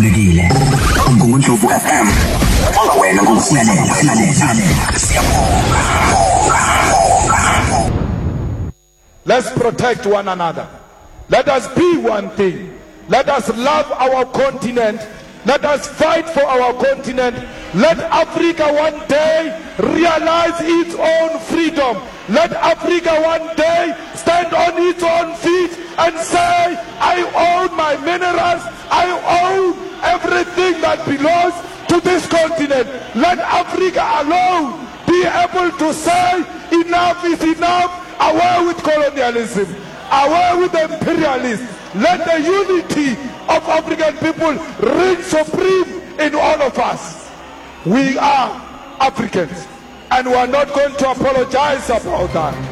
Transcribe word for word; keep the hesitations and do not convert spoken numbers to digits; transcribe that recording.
Legile. Ngumndlovu F M. Ngoba wena ngokulalela, lalela. Siyabonga. Let's protect one another. Let us be one thing. Let us love our continent. Let us fight for our continent. Let Africa one day realize its own freedom. Let Africa one day stand on its own feet and say, I own my minerals. I own everything that belongs to this continent. Let Africa alone be able to say, enough is enough. Away with colonialism. Away with imperialism. Let the unity of African people reign supreme in all of us. We are Africans, and we are not going to apologize about that.